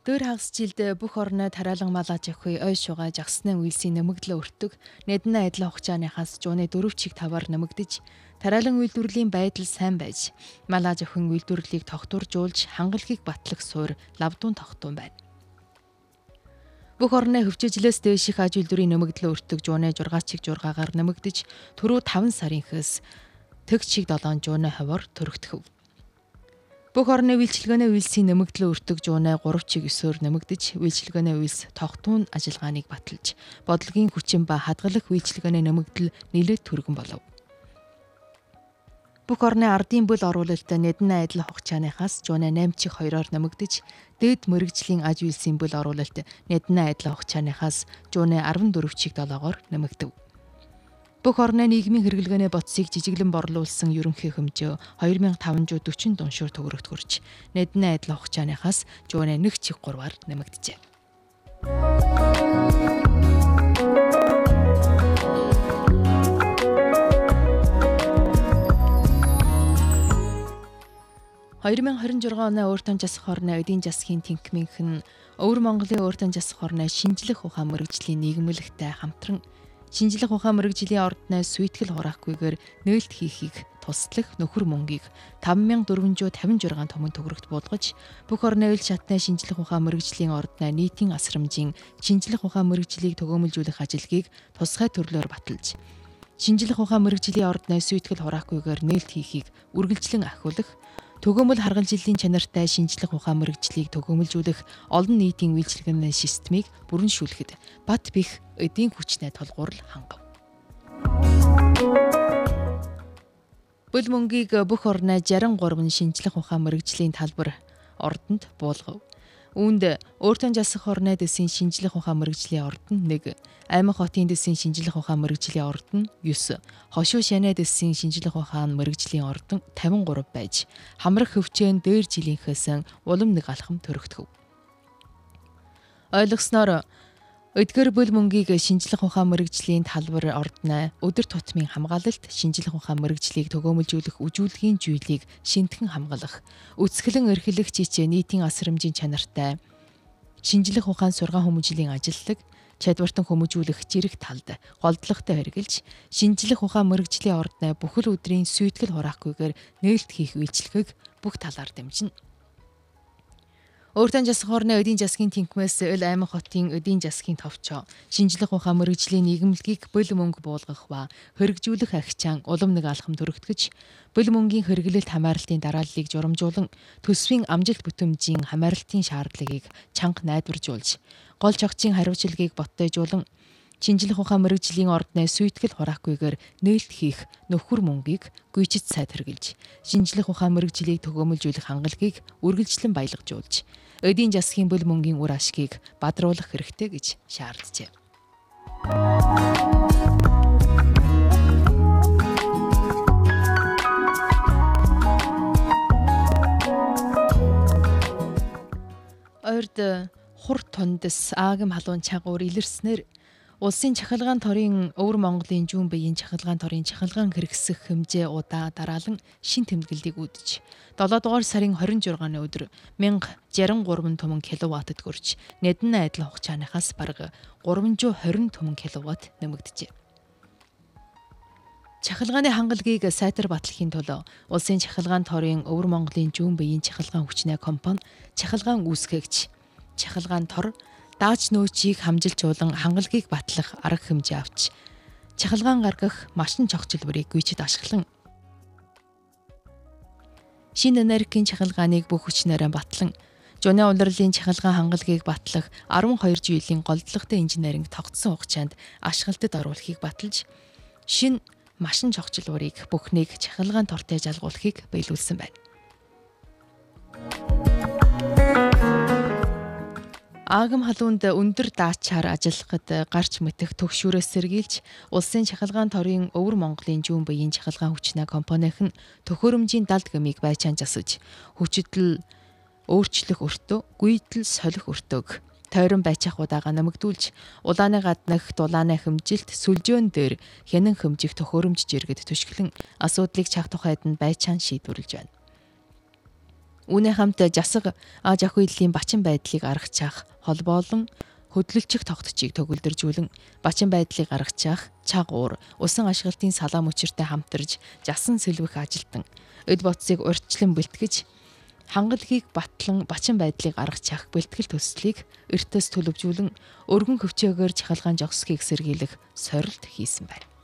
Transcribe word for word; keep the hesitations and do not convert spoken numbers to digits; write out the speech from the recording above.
Дөр хагас жилд бүх орны тариалан мал аж ахуй ой шугай жагсны үйлсийн нэмэгдлээ өртөг, нэдэн адил хугацааныхаас жууны дөрөв чиг таваар нэмэгдэж, тариалан үйлдвэрлэлийн байдал сайн байж, мал аж ахуйн үйлдвэрлэлийг тогтворжуулж, хангалгийг батлах суурь лавдун тогтун байна. Бүх орны хөвчөжлөөс дээш их аж үйлдвэрийн нэмэгдлээ өртөг жууны жургаа чиг жургаагаар нэмэгдэж, түрүү таван сарынхээс тэг чиг долоон жууны хавар төрөгдөхөв. Бүх орны үйлчилгээний үйлсийн нэмэгдлээ өртөг жууны гурав чиг ёсоор нэмэгдэж, үйлчилгээний үйлс тогтмон ажиллагааныг баталж, бодлогын хүчин ба хадгалах үйлчилгээний нэмэгдэл нэлээд түргэн болов. Бүх орны ардын бүл оруулалт нэдэн адил хугацааныхаас жууны найман чиг хоёроор нэмэгдэж, дээд мэргэжлийн аж үйлсийн бүл оруулалт нэдэн адил хугацааныхаас жууны арван дөрөв чиг долоогоор нэмэгдэв. Бүх орны нийгмийн хэрэглгээний бодисыг жижиглэн борлуулсан ерөнхий хэмжээ хоёр мянган таван жүз дөрвөн дуншуур төгрөгт хүрч, нэдэн адил хугацааныхаас жууны нэг чиг гурваар нэмэгджээ. хоёр мянган хорин жургаан оны өөртөө засах орны эдийн засгийн тэнхимийнх нь Өвөр Монголын өөртөө засах орны шинжлэх ухаан мэргэжлийн нийгэмлэгтэй хамтран шинжлэх ухаан мэргэжлийн ордны сүйтгэл хураахгүйгээр нээлт хийхийг туслах нөхөр мөнгийг таван мянган дөрвөн жүз тавин жургаан томон төгрөгт буулгаж, бүх орны ил шатны шинжлэх ухаан мэргэжлийн ордны нийтийн асрамжийн шинжлэх ухаан мэргэжлийг төгөөмөлжүүлэх ажилгийг тусгай төрлөөр баталж, шинжлэх ухаан мэргэжлийн ордны сүйтгэл хураахгүйгээр нээлт хийхийг үргэлжлэн ахиулах, төгөөмөл харгал жилийн чанартай шинжлэх ухаан мэргэжлийг төгөөмөлжүүлэх олон нийтийн үйлчилгээний системийг бүрэншүүлэхэд бат бэх эдийн хүчний тулгуурл хангав. Бүл мөнгийг бүх орны жаран гурван шинжлэх ухаан мэргэжлийн талбар ордонд буулгав. Үүнд өөртөө засах орны дэсийн шинжлэх ухаан мэргэжлийн ордон нэг, Аймаг хотын дэсийн шинжлэх ухаан мэргэжлийн ордон девять, Хошуу шанай дэсийн шинжлэх ухаан мэргэжлийн ордон тавин гурав байж, хамрах хөвчөөн дээр жилийнхээс улам нэг алхам төрөгдөхөв. Ойлгосноор эдгээр бүл мөнгийг шинжлэх ухаан мэргэжлийн талбар ордны өдөр тутмын хамгаалалт, шинжлэх ухаан мэргэжлийг төгөөмөлжүүлэх үжүүлгийн жуулийг шинтхэн хамгаалах, үсгэлэн эрхлэх чичээ нийтийн асрамжийн чанартай шинжлэх ухаан сургаан хүмүүжлийн ажилтлаг, чадвартан хүмүүжүүлэх зэрэг талд голдлоготой хэрэгжилж, шинжлэх ухаан мэргэжлийн ордны бүхэл өдрийн сүйтгэл хураахгүйгээр нээлт хийх үйлчилгээг бүх талаар дэмжинэ. Өөртөө засах орны эдийн засгийн тэнхимээс ил Аймаг хотын эдийн засгийн товчоо шинжлэх ухаан мэргэжлийн нийгэмлэгийг бүл мөнгө буулгах ба хэрэгжүүлэх агчаан улам нэг алхам төрөгдгөж, бүл мөнгийн хэрэглэлт хамааралтын дарааллыг журамжуулан, төсвийн амжилт бүтэмжийн хамааралтын шаардлагыг чанга найдваржуулж, гол чогчийн хариуцлагыг боттойжуулан, шинжлэх ухаан мэргэжлийн ордны сүйтгэл хураахгүйгээр нээлт хийх нөхөр мөнгийг гүйцэд сайд хэрэгжилж, шинжлэх ухаан мэргэжлийг төгөөмөлжүүлэх хангалгийг үргэлжлэн баялагжуулж, эдийн засгийн бүл мөнгийн үр ашгийг бадруулах хэрэгтэй гэж шаардлжээ. Ойрд хур тундас аагам халуун чагуур илэрснээр улсын чахалгаан торын Өвөр Монголын зүүн биеийн чахалгаан торын чахалгаан хэрэгсэх хэмжээ удаа дараалан шин тэмдэглэлийг үүдэж, долоо дугаар сарын хорин жургааны өдөр мянга жаран гурван томон киловаттд хүрч, нэдэн адил хугацааныхаас бараг гурван жүз хорин томон киловатт нэмэгджээ. Чахалгааны хангалгийг сайтар батлахын тулд улсын чахалгаан торын Өвөр Монголын зүүн биеийн чахалгаан хүчний компани чахалгаан үүсгэгч чахалгаан тор дааж нөөцийг хамжилжуулан хангалгийг батлах арга хэмжээ авч, чахалгаан гаргах машин чогцлборыг гүйцэд ашиглан шинэ энергийн чахалгааныг бүх хүчнээрээ батлан, жууны улирлын чахалгаан хангалгийг батлах арван хоёр жилийн голдлоготой инженеринг тогтсон хугацаанд ашиглалтад оруулахыг баталж, шинэ машин чогцлборыг бүхнийг чахалгаан тортой жалгуулахыг биелүүлсэн байна. Аагам халуунд өндөр даачаар ажиллахад гарч мэтэх төгшүүрээс сэргийлж, улсын чахалгаан торын Өвөр Монголын зүүн биеийн чахалгаан хүчний компанийнх нь төхөөрөмжийн далд гмийг байчаан засаж, хүчитэл өөрчлөх өртөө, гүйтэл солих өртөөг тойрон байчих удаага нэмэгдүүлж, улааны гаднах дулааны хэмжилт сүлжөөн дээр хянан хэмжих төхөөрөмж жиргэд төшгөлөн асуудлыг чах тухайд нь байчаан шийдвэрлэж байна. Үүний хамт жасаг аж ахуй эдлийн бачин байдлыг аргачихах холбоолон хөдлөлчих тогтчийг төгөлдөржүүлэн бачин байдлыг гаргачих чаг уур усан ашиглалтын салаам өчиртэй хамтарж жасан сэлвэх ажилтан өд боцыг урьдчилан бэлтгэж хангалгийг батлан бачин байдлыг аргачих бэлтгэл төслийг эртээс төлөвжүүлэн өргөн хөвчөөгөр чахалгаан жогсхийг сэргийлэх сорилт хийсэн байна.